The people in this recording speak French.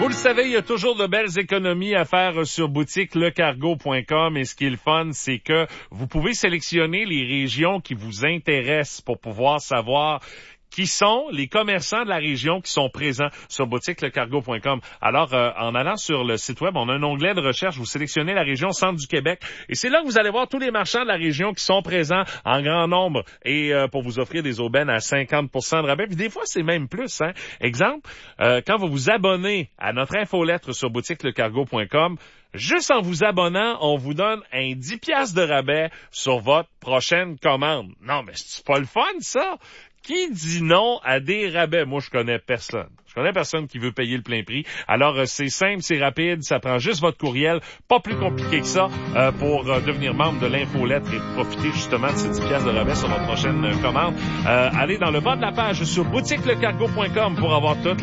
le savez, il y a toujours de belles économies à faire sur boutiquelecargo.com et ce qui est le fun, c'est que vous pouvez sélectionner les régions qui vous intéressent pour pouvoir savoir qui sont les commerçants de la région qui sont présents sur boutiquelecargo.com. Alors, en allant sur le site web, on a un onglet de recherche, vous sélectionnez la région centre du Québec et c'est là que vous allez voir tous les marchands de la région qui sont présents en grand nombre et pour vous offrir des aubaines à 50% de rabais. Puis des fois, c'est même plus. Hein. Exemple, quand vous vous abonnez à notre infolettre sur boutiquelecargo.com, juste en vous abonnant, on vous donne un 10 piastres de rabais sur votre prochaine commande. Non, mais c'est pas le fun, ça? Qui dit non à des rabais? Moi, je connais personne. Je connais personne qui veut payer le plein prix. Alors, c'est simple, c'est rapide, ça prend juste votre courriel. Pas plus compliqué que ça pour devenir membre de l'infolettre et profiter justement de ces 10 piastres de rabais sur votre prochaine commande. Allez dans le bas de la page sur boutiquelecargo.com pour avoir toutes